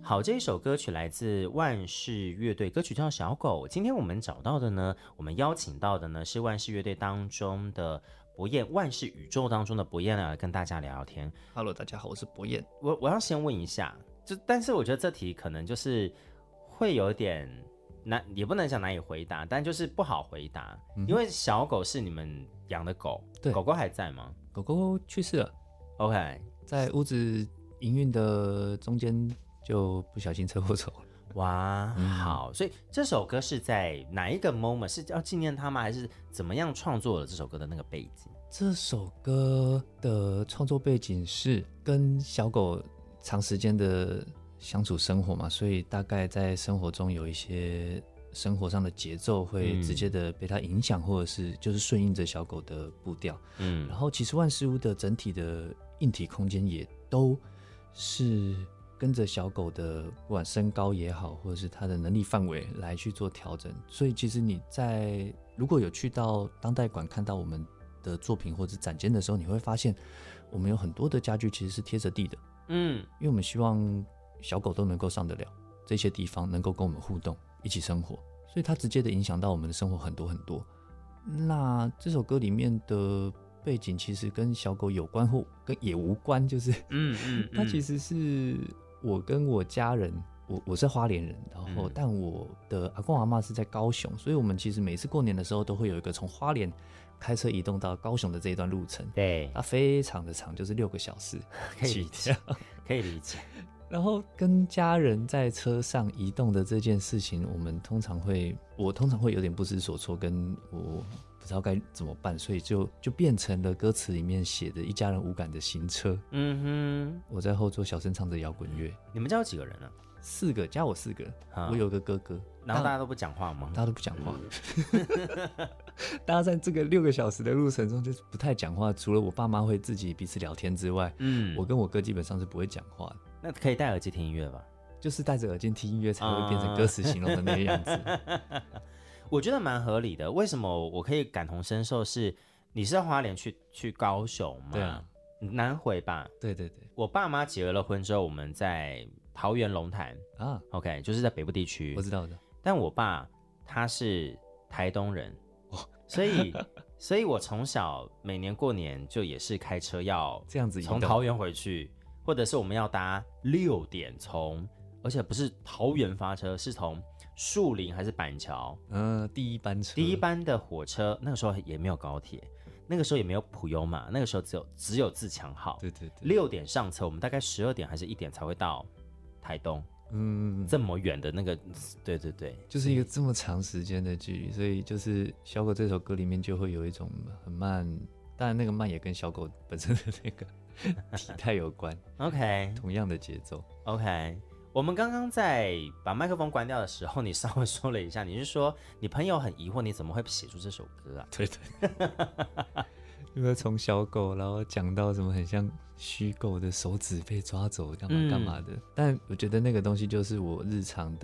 好，这一首歌曲来自万氏乐队，歌曲叫《小狗》。今天我们找到的呢，我们邀请到的呢是万氏乐队当中的博彦，万氏宇宙当中的博彦来跟大家聊聊天。 Hello， 大家好，我是博彦。 我要先问一下，但是我觉得这题可能就是会有点难，也不能讲难以回答，但就是不好回答，因为小狗是你们养的狗， 对， 狗狗还在吗？ 狗狗去世了。 OK， 在屋子营运的中间就不小心车祸走了。 哇，好，所以这首歌是在哪一个 moment？ 是要纪念他吗？还是怎么样创作了这首歌的那个背景？ 这首歌的创作背景是跟小狗长时间的相处生活嘛，所以大概在生活中有一些生活上的节奏会直接的被它影响，或者是就是顺应着小狗的步调。然后其实万事屋的整体的硬体空间也都是跟着小狗的不管身高也好，或者是它的能力范围来去做调整。所以其实你在如果有去到当代馆看到我们的作品或者展间的时候，你会发现我们有很多的家具其实是贴着地的。因为我们希望小狗都能够上得了这些地方，能够跟我们互动一起生活，所以它直接的影响到我们的生活很多很多。那这首歌里面的背景其实跟小狗有关或跟也无关，就是它其实是我跟我家人，我是花莲人，然后但我的阿公阿嬷是在高雄，所以我们其实每次过年的时候都会有一个从花莲开车移动到高雄的这一段路程。 对， 它非常的长，就是6个小时起跳， 可以理解。 然后跟家人在车上移动的这件事情，我通常会有点不知所措，跟我不知道该怎么办，所以就变成了歌词里面写的一家人无感的行车。我在后座小声唱着摇滚乐。 你们家有几个人呢 ？4个，加我4个，我有个哥哥。 然后大家都不讲话吗？ 大家都不讲话。大家在这个6个小时的路程中就是不太讲话，除了我爸妈会自己彼此聊天之外，我跟我哥基本上是不会讲话的。 那可以戴耳机听音乐吧？ 就是戴着耳机听音乐才会变成歌词形容的那个样子。 我觉得蛮合理的。为什么我可以感同身受是？你是在花莲去高雄吗？ 对啊， 南回吧。 对对对。 我爸妈结了婚之后，我们在桃园龙潭啊 ，OK， 就是在北部地区。 我知道的。 但我爸他是台东人，所以我从小每年过年就也是开车要这样子从桃园回去，或者是我们要搭6点而且不是桃园发车，是从树林还是板桥， 第一班车， 第一班的火车。那个时候也没有高铁，那个时候也没有普悠玛，那个时候只有自强号。 对对对 ，6点上车，我们大概12点还是1点才会到台东。这么远的那个，对对对， 就是一个这么长时间的距离，所以就是小狗这首歌里面就会有一种很慢，当然那个慢也跟小狗本身的那个体态有关。 OK， 同样的节奏。 OK， 我们刚刚在把麦克风关掉的时候，你稍微说了一下，你是说你朋友很疑惑你怎么会写出这首歌啊？ 对对。因为从小狗，然后讲到什么很像虚构的手指被抓走干嘛干嘛的，但我觉得那个东西就是我日常的